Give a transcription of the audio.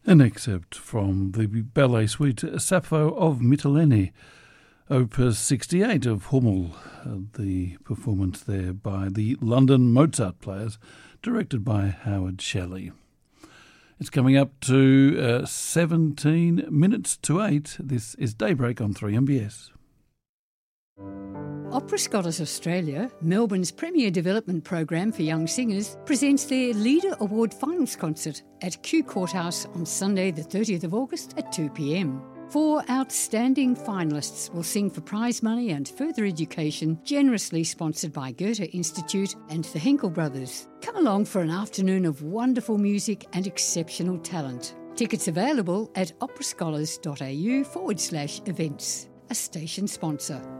An excerpt from the ballet suite Sappho of Mytilene, Opus 68 of Hummel, the performance there by the London Mozart Players, directed by Howard Shelley. It's coming up to 17 minutes to 8. This is Daybreak on 3MBS. Opera Scholars Australia, Melbourne's premier development program for young singers, presents their Leader Award Finals Concert at Kew Courthouse on Sunday the 30th of August at 2 p.m. 4 outstanding finalists will sing for prize money and further education, generously sponsored by Goethe Institute and the Henkel Brothers. Come along for an afternoon of wonderful music and exceptional talent. Tickets available at operascholars.au/events, a station sponsor.